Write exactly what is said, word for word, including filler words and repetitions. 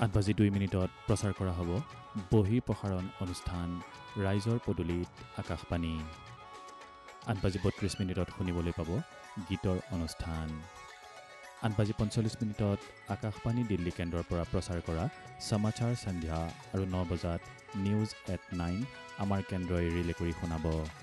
আঠ বাজি দুই মিনিটত প্ৰচাৰ কৰা হ'ব বহি প্ৰসাৰণ অনুষ্ঠান ৰাইজৰ পদূলিত আকাশবাণী। আঠ বাজি বত্ৰিছ মিনিটত শুনিবলৈ পাব গীতৰ অনুষ্ঠান। আঠ বাজি পঞ্চল্লিছ মিনিটত আকাশবাণী দিল্লী কেন্দ্ৰৰ পৰা প্ৰচাৰ কৰা সমাচাৰ সন্ধ্যা আৰু ন বজাত নিউজ এট নাইন আমাৰ কেন্দ্ৰই ৰিলে কৰি শুনাব।